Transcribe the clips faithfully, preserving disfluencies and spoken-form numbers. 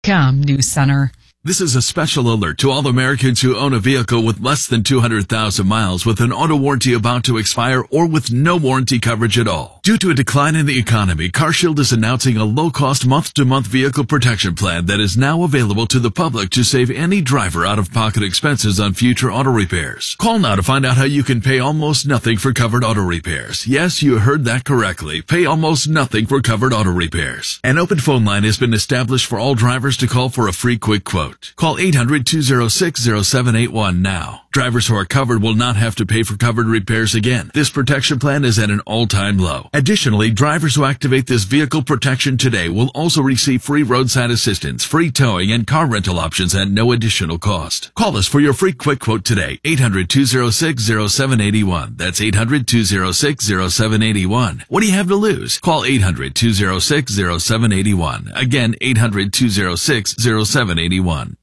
Cam News Center. This is a special alert to all Americans who own a vehicle with less than two hundred thousand miles with an auto warranty about to expire or with no warranty coverage at all. Due to a decline in the economy, CarShield is announcing a low-cost month-to-month vehicle protection plan that is now available to the public to save any driver out-of-pocket expenses on future auto repairs. Call now to find out how you can pay almost nothing for covered auto repairs. Yes, you heard that correctly. Pay almost nothing for covered auto repairs. An open phone line has been established for all drivers to call for a free quick quote. Call eight hundred, two oh six, oh seven eight one now. Drivers who are covered will not have to pay for covered repairs again. This protection plan is at an all-time low. Additionally, drivers who activate this vehicle protection today will also receive free roadside assistance, free towing, and car rental options at no additional cost. Call us for your free quick quote today. eight hundred, two oh six, oh seven eight one. That's eight hundred, two oh six, oh seven eight one. What do you have to lose? Call eight hundred, two oh six, oh seven eight one. Again, eight hundred, two oh six, oh seven eight one.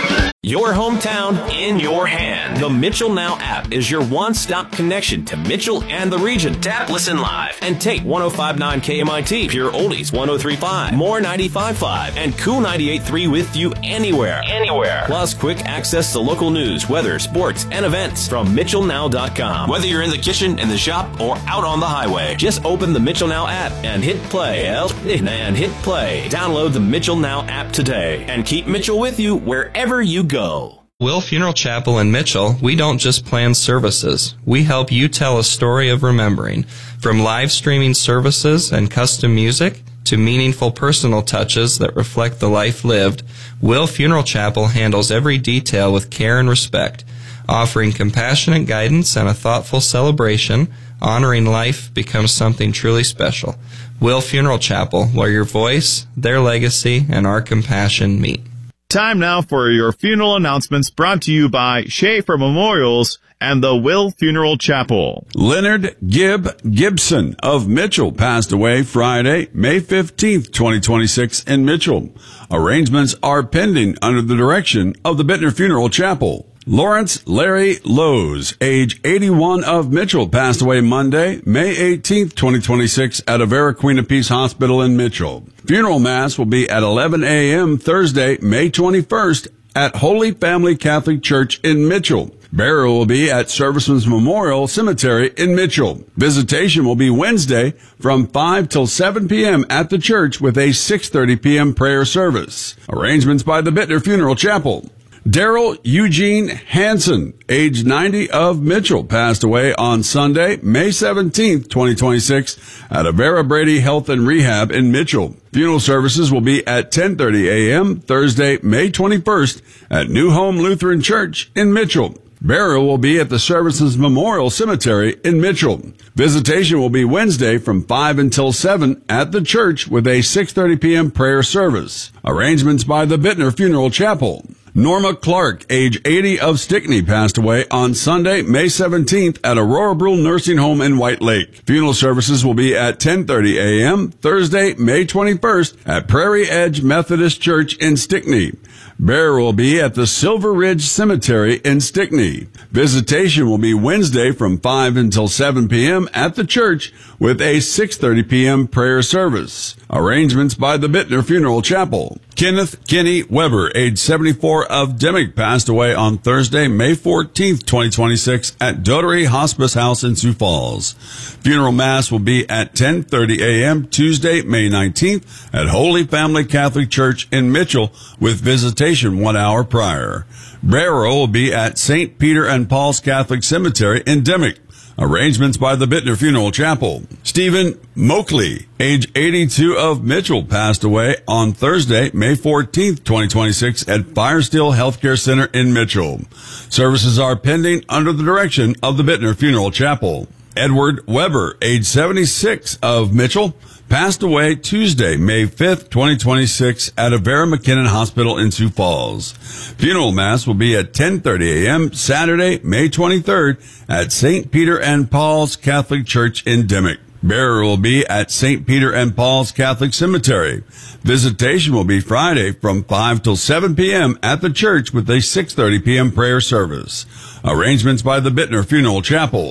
Your hometown in your hand. The Mitchell Now app is your one-stop connection to Mitchell and the region. Tap, listen live, and take ten fifty-nine K M I T, Pure Oldies one oh three point five, More ninety-five point five, and Cool ninety-eight point three with you anywhere. Anywhere. Plus, quick access to local news, weather, sports, and events from Mitchell Now dot com. Whether you're in the kitchen, in the shop, or out on the highway, just open the Mitchell Now app and hit play. And hit play. Download the Mitchell Now app today and keep Mitchell with you wherever you go. Go. Will Funeral Chapel in Mitchell, we don't just plan services. We help you tell a story of remembering. From live streaming services and custom music to meaningful personal touches that reflect the life lived, Will Funeral Chapel handles every detail with care and respect, offering compassionate guidance and a thoughtful celebration. Honoring life becomes something truly special. Will Funeral Chapel, where your voice, their legacy, and our compassion meet. Time now for your funeral announcements brought to you by Schaefer Memorials and the Will Funeral Chapel. Leonard Gibb Gibson of Mitchell passed away Friday, May fifteenth, twenty twenty-six in Mitchell. Arrangements are pending under the direction of the Bittner Funeral Chapel. Lawrence Larry Lowe's, age eighty-one of Mitchell, passed away Monday, May eighteenth, twenty twenty-six at Avera Queen of Peace Hospital in Mitchell. Funeral Mass will be at eleven a.m. Thursday, May twenty-first at Holy Family Catholic Church in Mitchell. Burial will be at Servicemen's Memorial Cemetery in Mitchell. Visitation will be Wednesday from five till seven p.m. at the church with a six thirty p.m. prayer service. Arrangements by the Bittner Funeral Chapel. Daryl Eugene Hansen, age ninety of Mitchell, passed away on Sunday, May seventeenth, twenty twenty-six at Avera Brady Health and Rehab in Mitchell. Funeral services will be at ten thirty a.m. Thursday, May twenty-first at New Home Lutheran Church in Mitchell. Burial will be at the Services Memorial Cemetery in Mitchell. Visitation will be Wednesday from five until seven at the church with a six thirty p.m. prayer service. Arrangements by the Bittner Funeral Chapel. Norma Clark, age eighty of Stickney, passed away on Sunday, May seventeenth at Aurora Brule Nursing Home in White Lake. Funeral services will be at ten thirty a.m. Thursday, May twenty-first at Prairie Edge Methodist Church in Stickney. Burial will be at the Silver Ridge Cemetery in Stickney. Visitation will be Wednesday from five until seven p.m. at the church with a six thirty p.m. prayer service. Arrangements by the Bittner Funeral Chapel. Kenneth Kenny Weber, age seventy-four of Dimmick, passed away on Thursday, May fourteenth, twenty twenty-six at Dotery Hospice House in Sioux Falls. Funeral Mass will be at ten thirty a.m. Tuesday, May nineteenth at Holy Family Catholic Church in Mitchell with visitation one hour prior. Burial will be at Saint Peter and Paul's Catholic Cemetery in Dimmick. Arrangements by the Bittner Funeral Chapel. Stephen Moakley, age eighty-two of Mitchell, passed away on Thursday, May fourteenth, twenty twenty-six at Firesteel Healthcare Center in Mitchell. Services are pending under the direction of the Bittner Funeral Chapel. Edward Weber, age seventy-six of Mitchell, passed away Tuesday, May fifth, twenty twenty-six at Avera McKinnon Hospital in Sioux Falls. Funeral Mass will be at ten thirty a.m. Saturday, May twenty-third at Saint Peter and Paul's Catholic Church in Dimmick. Burial will be at Saint Peter and Paul's Catholic Cemetery. Visitation will be Friday from five till seven p.m. at the church with a six thirty p.m. prayer service. Arrangements by the Bittner Funeral Chapel.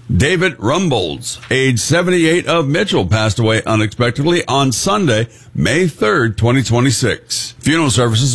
David Rumbolds, age seventy-eight, of Mitchell, passed away unexpectedly on Sunday, May third, twenty twenty-six. Funeral services